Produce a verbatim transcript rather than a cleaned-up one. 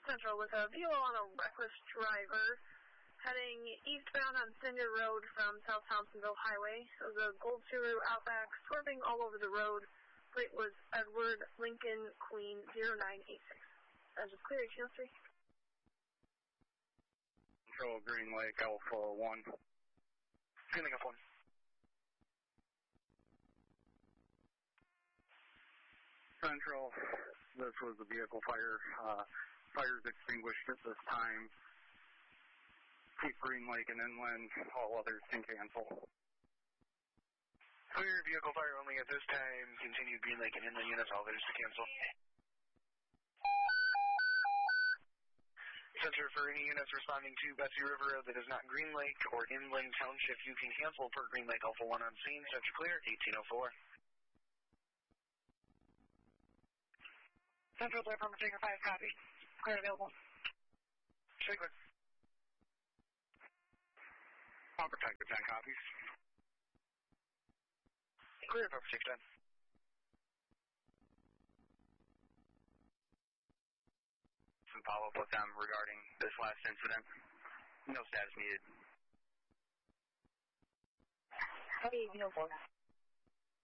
Central with a view on a reckless driver heading eastbound on Cinder Road from South Thompsonville Highway. It was a Gold Subaru Outback swerving all over the road. Plate was Edward Lincoln Queen zero nine eight six. That was clear, Channel three. Control Green Lake Alpha one. Green Lake Alpha one. Central, this was a vehicle fire. Uh, fire's extinguished at this time. Keep Green Lake and inland. All others can cancel. Clear vehicle fire only at this time. Continue Green Lake and inland units. All others to cancel. Center for any units responding to Betsy River Road that is not Green Lake or Inland Township, you can cancel per Green Lake Alpha one on scene. Center clear, eighteen oh four. Central Door from Trigger five, copy. Clear available. Trigger. I'll protect the ten copies. Clear for six ten. Some follow-up with them regarding this last incident. No status needed. Copy, eighteen oh four.